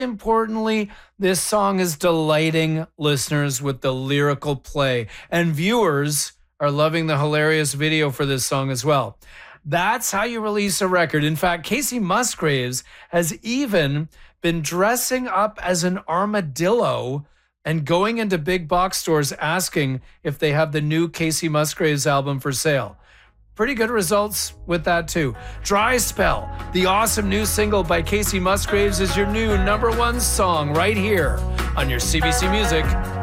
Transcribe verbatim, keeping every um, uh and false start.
importantly, this song is delighting listeners with the lyrical play, and viewers are loving the hilarious video for this song as well. That's how you release a record. In fact, Casey Musgraves has even been dressing up as an armadillo and going into big box stores asking if they have the new Casey Musgraves album for sale. Pretty good results with that too. Dry Spell, the awesome new single by Casey Musgraves, is your new number one song right here on your C B C Music